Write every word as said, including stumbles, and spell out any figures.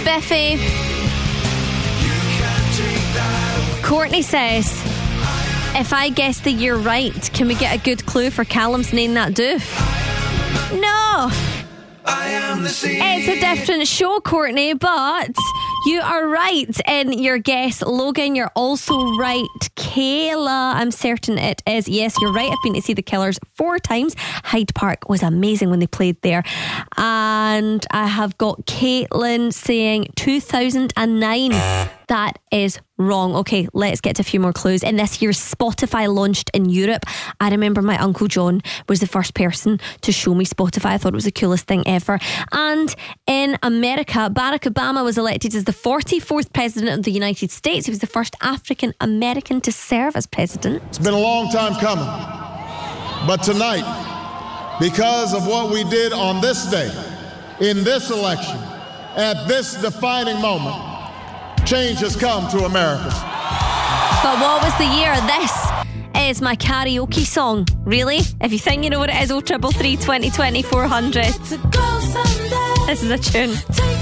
Biffy. Courtney says, if I guess the year right, can we get a good clue for Callum's Name That Doof? No, I am the sea. it's a different show, Courtney, but you are right in your guess. Logan, you're also right. Kayla, I'm certain it is. Yes, you're right. I've been to see the Killers four times. Hyde Park was amazing when they played there. And I have got Caitlin saying two thousand nine. That is wrong. Okay, let's get to a few more clues. In this year, Spotify launched in Europe. I remember my Uncle John was the first person to show me Spotify. I thought it was the coolest thing ever. And in America, Barack Obama was elected as the forty-fourth president of the United States. He was the first African American to serve as president. It's been a long time coming. But tonight, because of what we did on this day, in this election, at this defining moment, change has come to America. But what was the year? This is my karaoke song. Really? If you think you know what it is, oh triple three, twenty, twenty, four hundred. This is a tune.